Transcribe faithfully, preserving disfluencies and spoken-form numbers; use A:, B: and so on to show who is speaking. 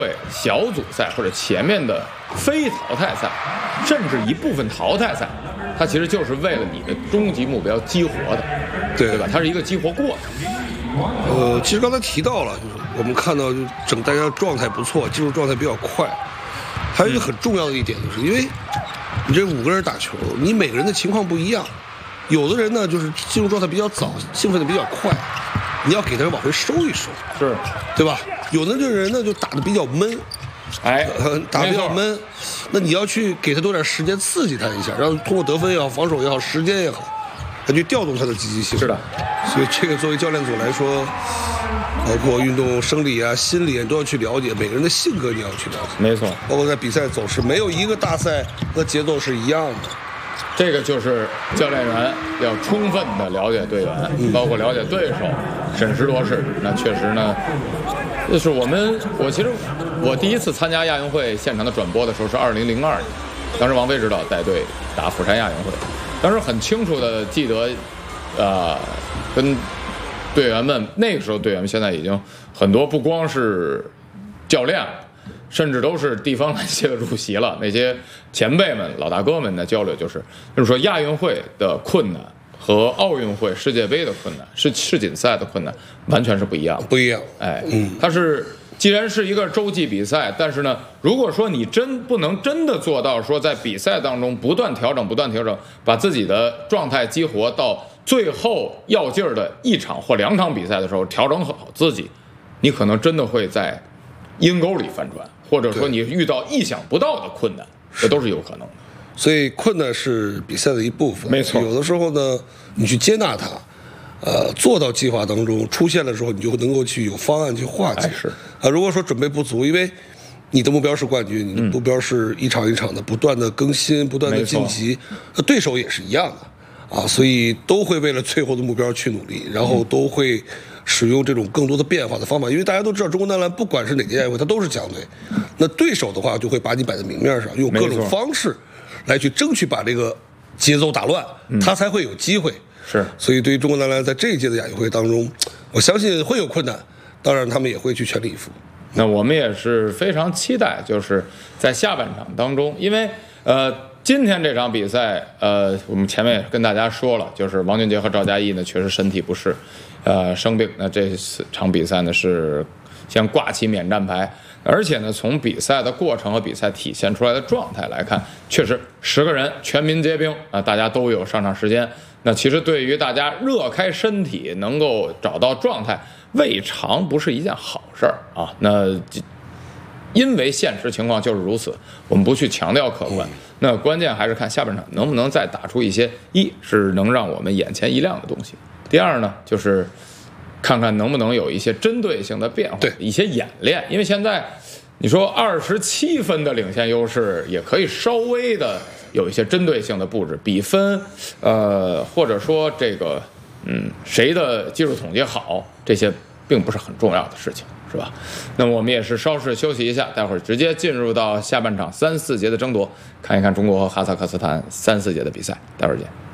A: 会小组赛或者前面的非淘汰赛，甚至一部分淘汰赛，它其实就是为了你的终极目标激活的，
B: 对
A: 对吧？它是一个激活过程。
B: 呃，其实刚才提到了，就是我们看到就整大家状态不错，进入状态比较快。还有一个很重要的一点，就是因为你这五个人打球，你每个人的情况不一样，有的人呢就是进入状态比较早，兴奋的比较快，你要给他往回收一收，
A: 是，
B: 对吧？有的这人呢就打得比较闷，
A: 哎，
B: 呃、打得比较闷，那你要去给他多点时间刺激他一下，让通过得分也好，防守也好，时间也好，他去调动他的积极性。
A: 是的，
B: 所以这个作为教练组来说，包括运动生理啊、心理啊，都要去了解每个人的性格，你要去了解。
A: 没错，
B: 包括在比赛走势，没有一个大赛的节奏是一样的。
A: 这个就是教练员要充分的了解队员，嗯、包括了解对手，审时度势。那确实呢，就是我们，我其实我第一次参加亚运会现场的转播的时候是二零零二年，当时王菲指导带队打釜山亚运会，当时很清楚的记得，呃，跟队员们，那个时候队员们现在已经很多不光是教练了，甚至都是地方篮协的主席了。那些前辈们、老大哥们的交流就是，就是说亚运会的困难和奥运会、世界杯的困难、是世锦赛的困难完全是不一样的。
B: 不一样，
A: 哎，嗯，它是既然是一个洲际比赛，但是呢，如果说你真不能真的做到说在比赛当中不断调整、不断调整，把自己的状态激活到最后要劲儿的一场或两场比赛的时候，调整好自己，你可能真的会在阴沟里翻船，或者说你遇到意想不到的困难，这都是有可能的。
B: 所以困难是比赛的一部分，
A: 没错。
B: 有的时候呢，你去接纳它，呃，做到计划当中出现的时候，你就能够去有方案去化解。
A: 哎、是
B: 啊，如果说准备不足，因为你的目标是冠军，你的目标是一场一场的不断的更新、不断的晋级，那对手也是一样的啊，所以都会为了最后的目标去努力，然后都会使用这种更多的变化的方法，因为大家都知道中国男篮不管是哪届亚运会，它都是强队。那对手的话就会把你摆在明面上，用各种方式来去争取把这个节奏打乱，他才会有机会。
A: 是，
B: 所以对于中国男篮在这一届的亚运会当中，我相信会有困难，当然他们也会去全力以赴。
A: 那我们也是非常期待，就是在下半场当中，因为呃。今天这场比赛，呃，我们前面也跟大家说了，就是王俊杰和赵佳艺呢，确实身体不适，呃，生病。那这场比赛呢是先挂起免战牌，而且呢，从比赛的过程和比赛体现出来的状态来看，确实十个人全民皆兵啊、呃，大家都有上场时间。那其实对于大家热开身体，能够找到状态，未尝不是一件好事儿啊。那因为现实情况就是如此，我们不去强调客观。那关键还是看下半场能不能再打出一些，一是能让我们眼前一亮的东西，第二呢就是看看能不能有一些针对性的变化，
B: 对，
A: 一些演练。因为现在你说二十七分的领先优势，也可以稍微的有一些针对性的布置，比分，呃，或者说这个，嗯，谁的技术统计好，这些并不是很重要的事情。是吧？那么我们也是稍事休息一下，待会儿直接进入到下半场三四节的争夺，看一看中国和哈萨克斯坦三四节的比赛。待会儿见。